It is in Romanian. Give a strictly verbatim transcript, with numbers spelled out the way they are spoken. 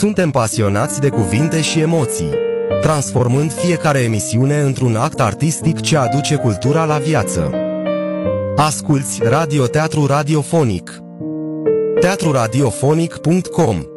Suntem pasionați de cuvinte și emoții, transformând fiecare emisiune într-un act artistic ce aduce cultura la viață. Asculți Radioteatru Radiofonic. teatru radiofonic punct com